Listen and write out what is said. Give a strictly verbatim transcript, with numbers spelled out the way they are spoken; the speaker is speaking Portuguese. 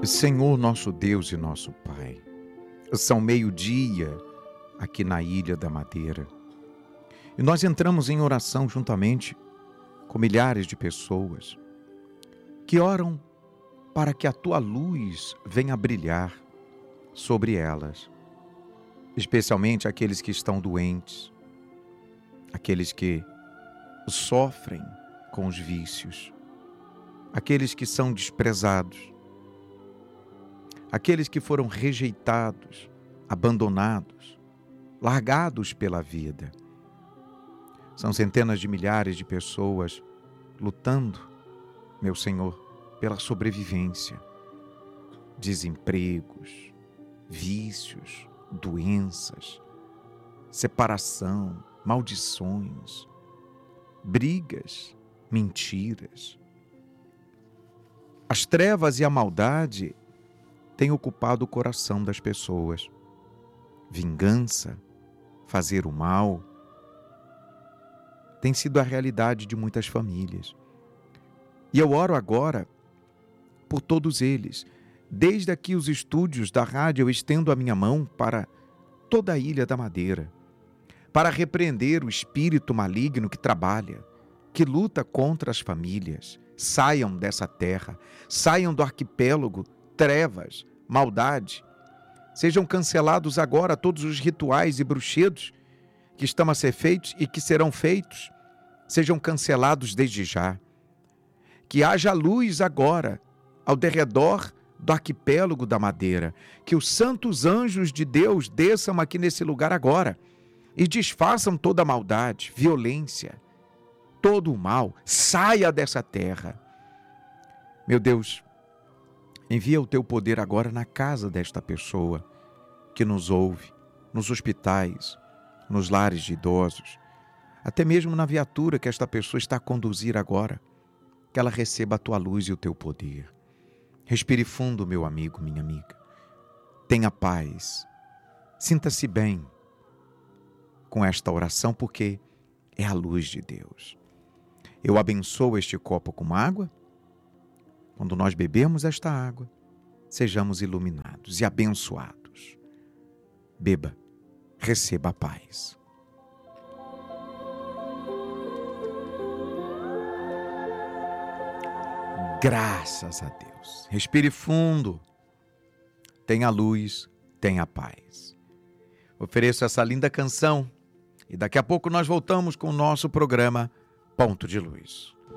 Senhor nosso Deus e nosso Pai, são meio-dia aqui na Ilha da Madeira e nós entramos em oração juntamente com milhares de pessoas que oram para que a Tua luz venha brilhar sobre elas, especialmente aqueles que estão doentes, aqueles que sofrem com os vícios, aqueles que são desprezados, aqueles que foram rejeitados, abandonados, largados pela vida. São centenas de milhares de pessoas lutando, meu Senhor, pela sobrevivência. Desempregos, vícios, doenças, separação, maldições, brigas, mentiras. As trevas e a maldade tem ocupado o coração das pessoas. Vingança, fazer o mal, tem sido a realidade de muitas famílias. E eu oro agora por todos eles. Desde aqui os estúdios da rádio, eu estendo a minha mão para toda a Ilha da Madeira, para repreender o espírito maligno que trabalha, que luta contra as famílias. Saiam dessa terra, saiam do arquipélago, trevas, maldade. Sejam cancelados agora todos os rituais e bruxedos que estão a ser feitos e que serão feitos. Sejam cancelados desde já. Que haja luz agora ao derredor do arquipélago da Madeira. Que os santos anjos de Deus desçam aqui nesse lugar agora e desfaçam toda a maldade, violência, todo o mal. Saia dessa terra. Meu Deus, envia o teu poder agora na casa desta pessoa que nos ouve, nos hospitais, nos lares de idosos, até mesmo na viatura que esta pessoa está a conduzir agora, que ela receba a tua luz e o teu poder. Respire fundo, meu amigo, minha amiga. Tenha paz. Sinta-se bem com esta oração, porque é a luz de Deus. Eu abençoo este copo com água. Quando nós bebermos esta água, sejamos iluminados e abençoados. Beba, receba a paz. Graças a Deus. Respire fundo. Tenha luz, tenha paz. Ofereço essa linda canção e daqui a pouco nós voltamos com o nosso programa Ponto de Luz.